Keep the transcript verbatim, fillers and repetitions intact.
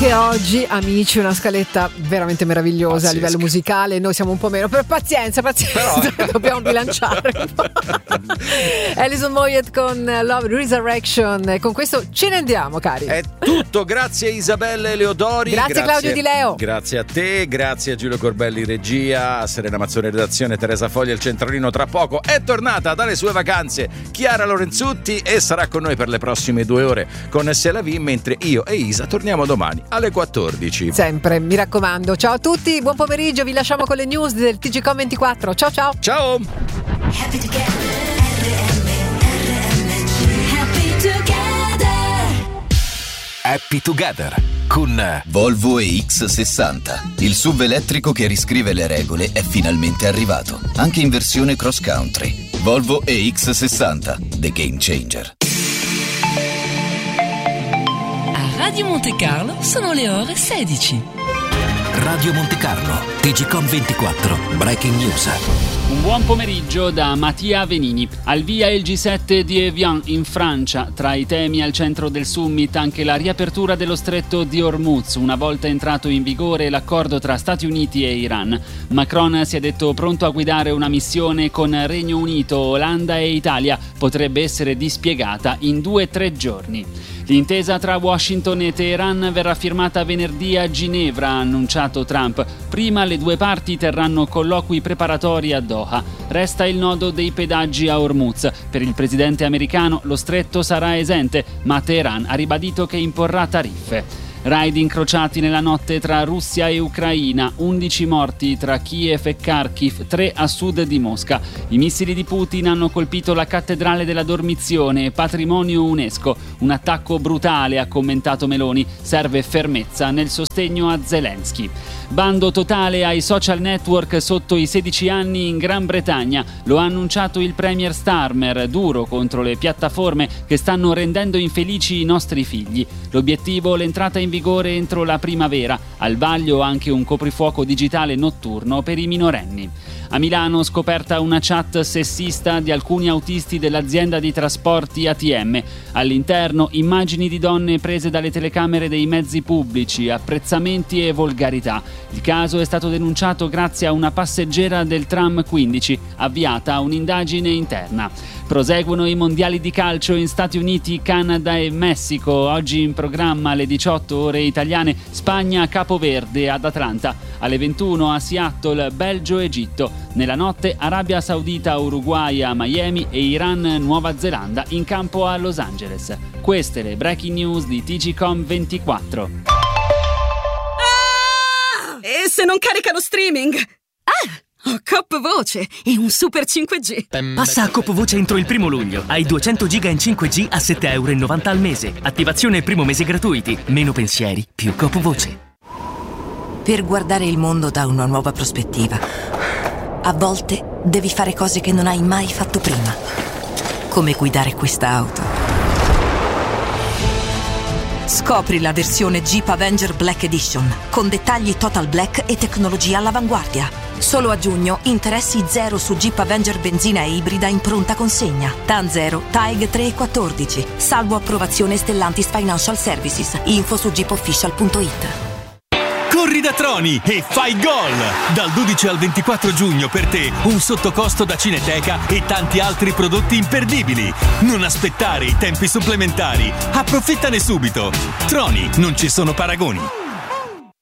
Anche oggi, amici, una scaletta veramente meravigliosa. Pazzesca. A livello musicale. Noi siamo un po' meno, per pazienza, pazienza, però... dobbiamo bilanciare un po'. Alison Moyet con Love Resurrection, e con questo ce ne andiamo, cari. È tutto, grazie Isabella Eleodori. Grazie, grazie Claudio Di Leo. Grazie a te, grazie a Giulio Corbelli regia, a Serena Mazzone redazione, Teresa Foglia il centralino. Tra poco è tornata dalle sue vacanze Chiara Lorenzutti e sarà con noi per le prossime due ore con C'est la vie, mentre io e Isa torniamo domani alle quattordici. Sempre, mi raccomando. Ciao a tutti, buon pomeriggio, vi lasciamo con le news del T G Com ventiquattro. Ciao ciao. Ciao. Happy together, R M, R M C, happy together. Happy Together con Volvo E X sessanta. Il S U V elettrico che riscrive le regole è finalmente arrivato, anche in versione cross country. Volvo E X sessanta, the game changer. Radio Monte Carlo sono le ore sedici. Radio Monte Carlo, T G Com ventiquattro, Breaking News. Un buon pomeriggio da Mattia Venini. Al via il G sette di Evian in Francia. Tra i temi al centro del summit anche la riapertura dello stretto di Hormuz, una volta entrato in vigore l'accordo tra Stati Uniti e Iran. Macron si è detto pronto a guidare una missione con Regno Unito, Olanda e Italia. Potrebbe essere dispiegata in due o tre giorni. L'intesa tra Washington e Teheran verrà firmata venerdì a Ginevra, ha annunciato Trump. Prima le due parti terranno colloqui preparatori a Doha. Resta il nodo dei pedaggi a Hormuz. Per il presidente americano lo stretto sarà esente, ma Teheran ha ribadito che imporrà tariffe. Raid incrociati nella notte tra Russia e Ucraina, undici morti tra Kiev e Kharkiv, tre a sud di Mosca. I missili di Putin hanno colpito la cattedrale della Dormizione, patrimonio UNESCO. Un attacco brutale, ha commentato Meloni. Serve fermezza nel sostegno a Zelensky. Bando totale ai social network sotto i sedici anni in Gran Bretagna. Lo ha annunciato il premier Starmer, duro contro le piattaforme che stanno rendendo infelici i nostri figli. L'obiettivo, l'entrata in vigore entro la primavera. Al vaglio anche un coprifuoco digitale notturno per i minorenni. A Milano scoperta una chat sessista di alcuni autisti dell'azienda di trasporti A T M. All'interno immagini di donne prese dalle telecamere dei mezzi pubblici, apprezzamenti e volgarità. Il caso è stato denunciato grazie a una passeggera del tram quindici, avviata un'indagine interna. Proseguono i mondiali di calcio in Stati Uniti, Canada e Messico. Oggi in programma alle diciotto ore italiane Spagna Capoverde ad Atlanta. Alle ventuno a Seattle Belgio Egitto. Nella notte Arabia Saudita Uruguay a Miami e Iran Nuova Zelanda in campo a Los Angeles. Queste le breaking news di T G Com ventiquattro. Ah! E se non caricano streaming? Ah! Ho Coop Voce e un super cinque G. Passa a Coop Voce entro il primo luglio. Hai duecento giga in cinque G a sette virgola novanta euro al mese. Attivazione e primo mese gratuiti. Meno pensieri, più Coop Voce. Per guardare il mondo da una nuova prospettiva, a volte devi fare cose che non hai mai fatto prima. Come guidare questa auto. Scopri la versione Jeep Avenger Black Edition, con dettagli total black e tecnologia all'avanguardia. Solo a giugno interessi zero su Jeep Avenger benzina e ibrida in pronta consegna. T A N zero, T A E G tre e quattordici. Salvo approvazione Stellantis Financial Services. Info su jeep official punto it. Corri da Troni e fai gol! Dal dodici al ventiquattro giugno per te un sottocosto da Cineteca e tanti altri prodotti imperdibili. Non aspettare i tempi supplementari. Approfittane subito. Troni, non ci sono paragoni.